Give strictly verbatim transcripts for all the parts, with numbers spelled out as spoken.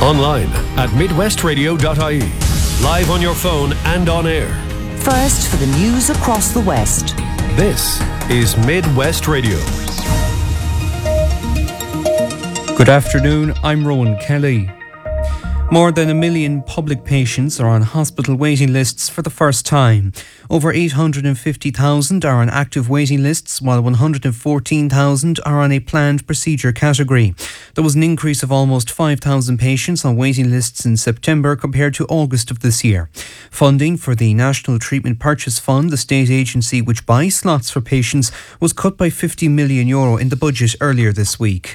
Online at midwest radio dot I E. Live on your phone and on air. First for the news across the West. This is Midwest Radio. Good afternoon, I'm Rowan Kelly. More than a million public patients are on hospital waiting lists for the first time. Over eight hundred fifty thousand are on active waiting lists, while one hundred fourteen thousand are on a planned procedure category. There was an increase of almost five thousand patients on waiting lists in September compared to August of this year. Funding for the National Treatment Purchase Fund, the state agency which buys slots for patients, was cut by fifty million euro in the budget earlier this week.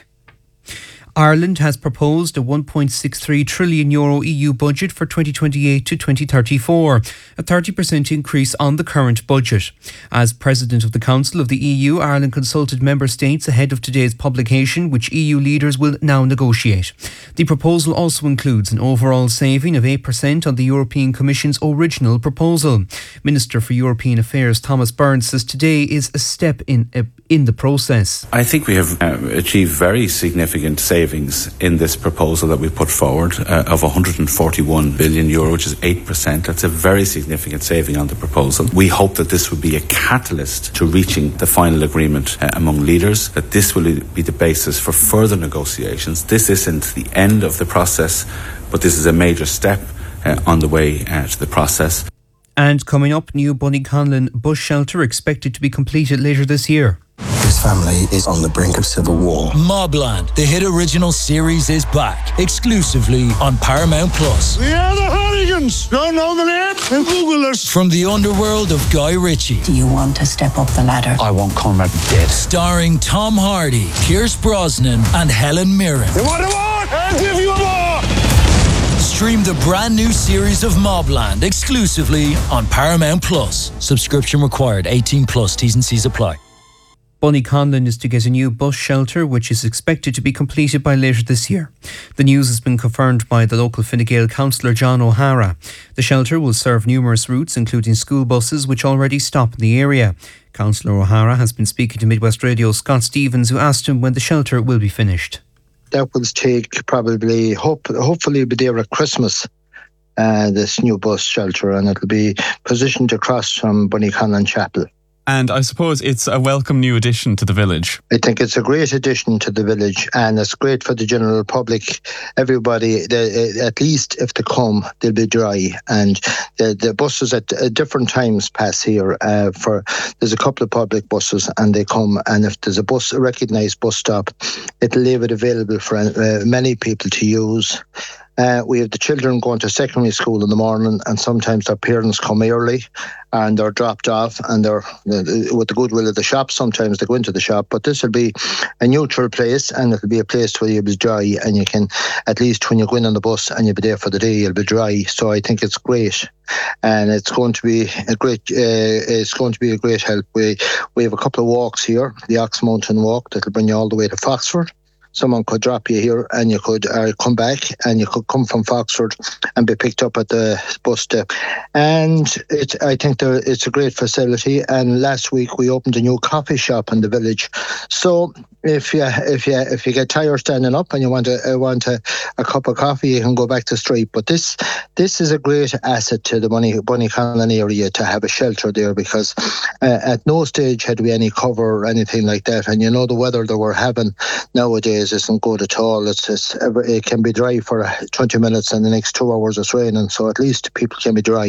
Ireland has proposed a one point six three trillion euro E U budget for twenty twenty-eight to twenty thirty-four, a thirty percent increase on the current budget. As President of the Council of the E U, Ireland consulted member states ahead of today's publication, which E U leaders will now negotiate. The proposal also includes an overall saving of eight percent on the European Commission's original proposal. Minister for European Affairs Thomas Burns says today is a step in uh, in the process. I think we have uh, achieved very significant savings in this proposal that we put forward uh, of one hundred forty-one billion euro, which is eight percent. That's a very significant saving on the proposal. We hope that this will be a catalyst to reaching the final agreement uh, among leaders, that this will be the basis for further negotiations. This isn't the end of the process, but this is a major step uh, on the way uh, to the process. And coming up, new Bunnyconlon bus shelter expected to be completed later this year. This family is on the brink of civil war. Mobland, the hit original series, is back exclusively on Paramount Plus. We are the Hardigans. Don't know the name? And Google us. From the underworld of Guy Ritchie. Do you want to step up the ladder? I want Conrad dead. Starring Tom Hardy, Pierce Brosnan, and Helen Mirren. You want a war? I'll give you a war. Stream the brand new series of Mobland exclusively on Paramount Plus. Subscription required. eighteen plus. T's and C's apply. Bunnyconlon is to get a new bus shelter, which is expected to be completed by later this year. The news has been confirmed by the local Fine Gael councillor John O'Hara. The shelter will serve numerous routes, including school buses, which already stop in the area. Councillor O'Hara has been speaking to Midwest Radio's Scott Stevens, who asked him when the shelter will be finished. That will take probably, hope, hopefully be there at Christmas, uh, this new bus shelter, and it'll be positioned across from Bunnyconlon Chapel. And I suppose it's a welcome new addition to the village. I think it's a great addition to the village, and it's great for the general public. Everybody, they, at least if they come, they'll be dry. And the, the buses at, at different times pass here. Uh, for there's a couple of public buses, and they come. And if there's a bus, a recognised bus stop, it'll leave it available for uh, many people to use. Uh, we have the children going to secondary school in the morning, and sometimes their parents come early and they're dropped off, and they're with the goodwill of the shop. Sometimes they go into the shop, but this will be a neutral place, and it'll be a place where you'll be dry, and you can, at least when you go in on the bus and you'll be there for the day, you'll be dry. So I think it's great, and it's going to be a great. Uh, it's going to be a great help. We we have a couple of walks here, the Ox Mountain Walk, that'll bring you all the way to Foxford. Someone could drop you here, and you could uh, come back, and you could come from Foxford and be picked up at the bus stop. And it, I think there, it's a great facility. And last week we opened a new coffee shop in the village. So if you if you if you get tired standing up and you want a uh, want a, a cup of coffee, you can go back to the street. But this this is a great asset to the Bunny Bunnyconlon area to have a shelter there, because uh, at no stage had we any cover or anything like that. And you know the weather that we're having nowadays isn't good at all. It's just, it can be dry for twenty minutes, and the next two hours it's raining, so at least people can be dry.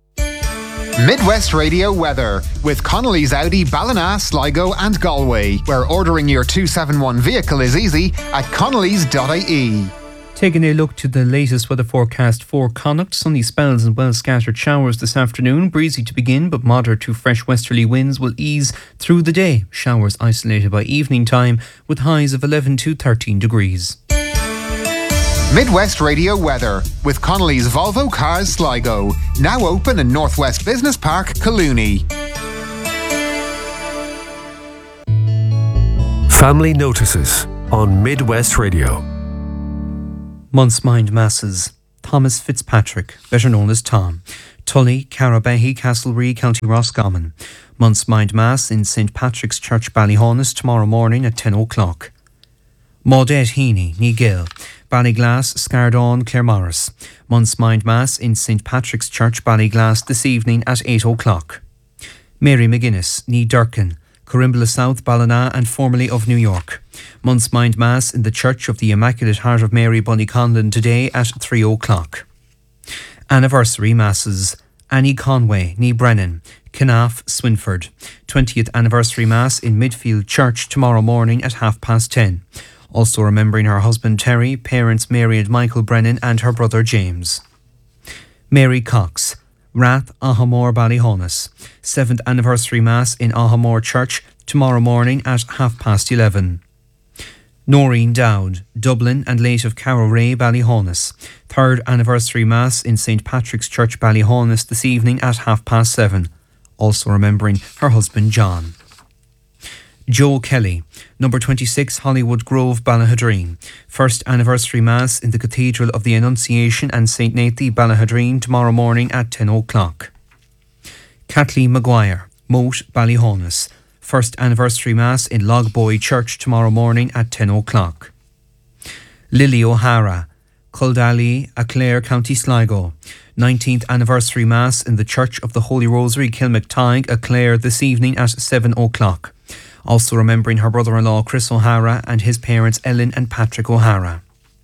Midwest Radio weather with Connolly's Audi, Ballina, Sligo and Galway, where ordering your two seventy-one vehicle is easy at connellys dot I E. Taking a look to the latest weather forecast for Connacht. Sunny spells and well scattered showers this afternoon. Breezy to begin, but moderate to fresh westerly winds will ease through the day. Showers isolated by evening time with highs of eleven to thirteen degrees. Midwest Radio weather with Connolly's Volvo Cars Sligo. Now open in Northwest Business Park, Collooney. Family notices on Midwest Radio. Month's Mind Masses. Thomas Fitzpatrick, better known as Tom. Tully, Carabehy, Castlereagh, County Roscommon. Month's Mind Mass in Saint Patrick's Church, Ballyhonus tomorrow morning at ten o'clock. Maudette Heaney, Ní Gael. Ballyglass, Scardawn, Claremorris. Month's Mind Mass in Saint Patrick's Church, Ballyglass, this evening at eight o'clock. Mary McGuinness, Ní Durcan, Corimbla South, Ballina and formerly of New York. Month's Mind Mass in the Church of the Immaculate Heart of Mary, Bunnyconlon today at three o'clock. Anniversary Masses. Annie Conway, Ní Brennan, Knaff, Swinford. twentieth Anniversary Mass in Midfield Church tomorrow morning at half past ten. Also remembering her husband Terry, parents Mary and Michael Brennan and her brother James. Mary Cox, Rath, Ahamore, Ballyhonus. seventh Anniversary Mass in Ahamore Church tomorrow morning at half past eleven. Noreen Dowd, Dublin and late of Carrow Ray, Ballyhonus. third Anniversary Mass in Saint Patrick's Church, Ballyhonus this evening at half past seven. Also remembering her husband John. Joe Kelly, number twenty-six Hollywood Grove, Ballahadreen. First Anniversary Mass in the Cathedral of the Annunciation and Saint Nathy, Ballahadreen tomorrow morning at ten o'clock. Kathleen Maguire, Moat, Ballyhonus. First Anniversary Mass in Logboy Church tomorrow morning at ten o'clock. Lily O'Hara, Culdally, Aclair, County Sligo. nineteenth Anniversary Mass in the Church of the Holy Rosary, Kilmactygue, Aclair this evening at seven o'clock. Also remembering her brother-in-law Chris O'Hara and his parents Ellen and Patrick O'Hara.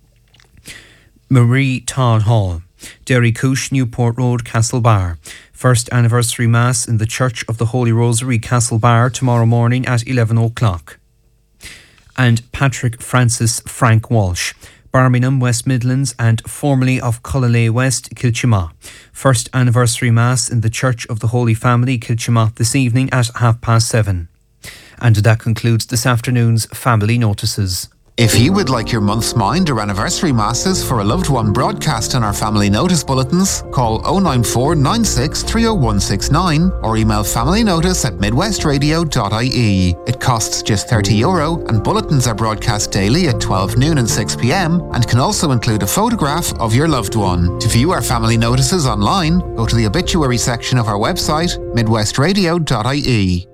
Marie Todd Hall, Derry Coosh, Newport Road, Castlebar. First Anniversary Mass in the Church of the Holy Rosary, Castlebar tomorrow morning at eleven o'clock. And Patrick Francis Frank Walsh, Birmingham, West Midlands and formerly of Cullalay West, Kilchima. First Anniversary Mass in the Church of the Holy Family, Kilchima this evening at half past seven. And that concludes this afternoon's Family Notices. If you would like your month's mind or anniversary masses for a loved one broadcast in our family notice bulletins, call oh nine four nine six three oh one six nine or email familynotice at midwestradio dot I E. It costs just thirty euro and bulletins are broadcast daily at twelve noon and six p.m. and can also include a photograph of your loved one. To view our family notices online, go to the obituary section of our website, midwestradio dot I E.